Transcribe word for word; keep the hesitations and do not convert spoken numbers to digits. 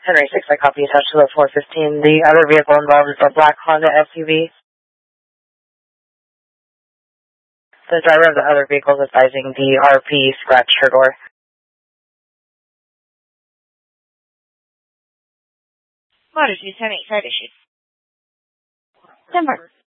Henry six, I copy, attached to the four fifteen. The other vehicle involved is a black Honda S U V. The driver of the other vehicle is advising the R P scratched her door. Motor two seven eight, start issued. Denver.